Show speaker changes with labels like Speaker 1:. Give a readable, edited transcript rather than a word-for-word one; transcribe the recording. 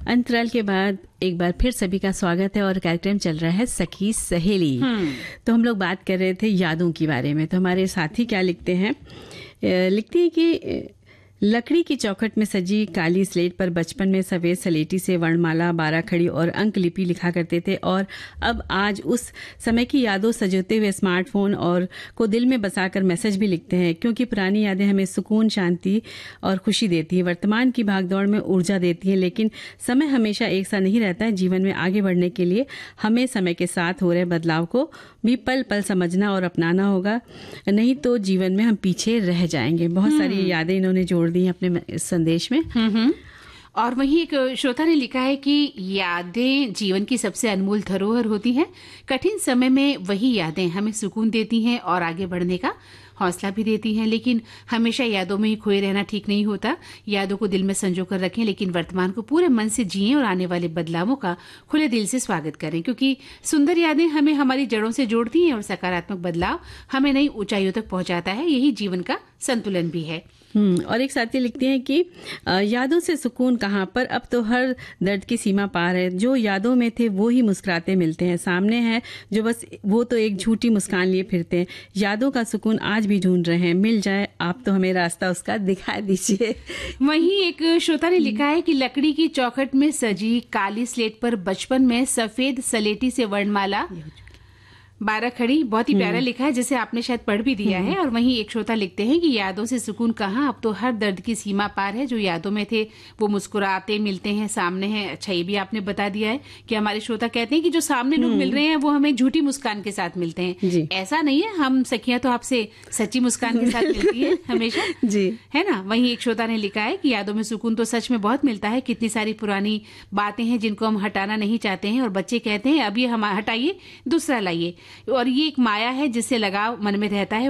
Speaker 1: अंतराल के बाद एक बार फिर सभी का स्वागत है और कार्यक्रम चल रहा है सखी सहेली। तो हम लोग बात कर रहे थे यादों के बारे में। तो हमारे साथी क्या लिखते हैं, लिखती है कि लकड़ी की चौखट में सजी काली स्लेट पर बचपन में सफेद सलेटी से वर्णमाला, बाराखड़ी और अंक लिपि लिखा करते थे और अब आज उस समय की यादों सजोते हुए स्मार्टफोन और को दिल में बसाकर मैसेज भी लिखते हैं, क्योंकि पुरानी यादें हमें सुकून, शांति और खुशी देती है, वर्तमान की भागदौड़ में ऊर्जा देती है। लेकिन समय हमेशा एक सा नहीं रहता है। जीवन में आगे बढ़ने के लिए हमें समय के साथ हो रहे बदलाव को भी पल पल समझना और अपनाना होगा, नहीं तो जीवन में हम पीछे रह जाएंगे। बहुत सारी यादें इन्होंने जोड़ दी अपने संदेश में।
Speaker 2: और वहीं एक श्रोता ने लिखा है कि यादें जीवन की सबसे अनमोल धरोहर होती हैं। कठिन समय में वही यादें हमें सुकून देती हैं और आगे बढ़ने का हौसला भी देती हैं। लेकिन हमेशा यादों में ही खोए रहना ठीक नहीं होता। यादों को दिल में संजो कर रखें, लेकिन वर्तमान को पूरे मन से जिएं और आने वाले बदलावों का खुले दिल से स्वागत करें, क्योंकि सुंदर यादें हमें हमारी जड़ों से जोड़ती हैं और सकारात्मक बदलाव हमें नई ऊंचाइयों तक पहुंचाता है। यही जीवन का संतुलन भी है।
Speaker 1: और एक साथी लिखती हैं कि यादों से सुकून कहाँ पर, अब तो हर दर्द की सीमा पार है। जो यादों में थे वो ही मुस्कुराते मिलते हैं, सामने है जो बस वो तो एक झूठी मुस्कान लिए फिरते हैं। यादों का सुकून आज भी ढूंढ रहे हैं, मिल जाए आप तो हमें रास्ता उसका दिखा दीजिए।
Speaker 2: वहीं एक श्रोता ने लिखा है कि लकड़ी की चौखट में सजी काली स्लेट पर बचपन में सफेद सलेटी से वर्णमाला, बाराखड़ी, बहुत ही प्यारा लिखा है, जिसे आपने शायद पढ़ भी दिया है। और वहीं एक श्रोता लिखते हैं कि यादों से सुकून कहाँ, अब तो हर दर्द की सीमा पार है। जो यादों में थे वो मुस्कुराते मिलते हैं, सामने हैं। अच्छा, ये भी आपने बता दिया है कि हमारे श्रोता कहते हैं कि जो सामने लोग मिल रहे हैं वो हमें झूठी मुस्कान के साथ मिलते हैं। ऐसा नहीं है, हम सखियां तो आपसे सच्ची मुस्कान के साथ मिलती है हमेशा,
Speaker 1: जी
Speaker 2: है ना। वहीं एक श्रोता ने लिखा है कि यादों में सुकून तो सच में बहुत मिलता है। कितनी सारी पुरानी बातें हैं जिनको हम हटाना नहीं चाहते हैं और बच्चे कहते हैं अब ये हम हटाइए, दूसरा लाइए। और ये एक माया है जिससे लगाव मन में रहता है।